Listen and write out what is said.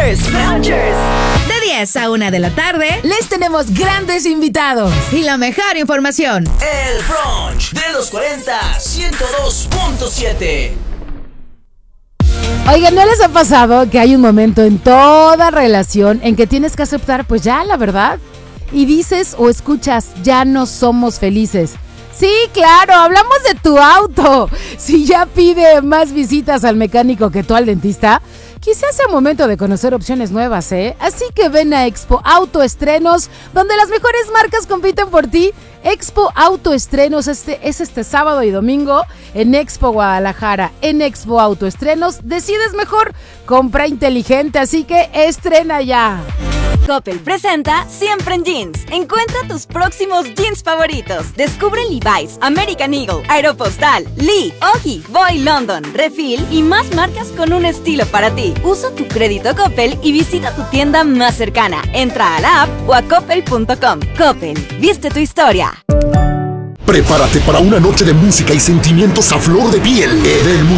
Loungers. De 10 a 1 de la tarde, les tenemos grandes invitados y la mejor información. El brunch de los 40, 102.7. Oigan, ¿no les ha pasado que hay un momento en toda relación en que tienes que aceptar, pues ya, la verdad? Y dices o escuchas, ya no somos felices. Sí, claro, hablamos de tu auto. Si ya pide más visitas al mecánico que tú al dentista, quizás sea momento de conocer opciones nuevas, ¿eh? Así que ven a Expo Auto Estrenos, donde las mejores marcas compiten por ti. Expo Auto Estrenos es este sábado y domingo en Expo Guadalajara. En Expo Auto Estrenos decides mejor, compra inteligente, así que estrena ya. Coppel presenta Siempre en Jeans. Encuentra tus próximos jeans favoritos. Descubre Levi's, American Eagle, Aeropostal, Lee, Ogi, Boy London, Refill y más marcas con un estilo para ti. Usa tu crédito Coppel y visita tu tienda más cercana. Entra a la app o a coppel.com. Coppel, viste tu historia. Prepárate para una noche de música y sentimientos a flor de piel.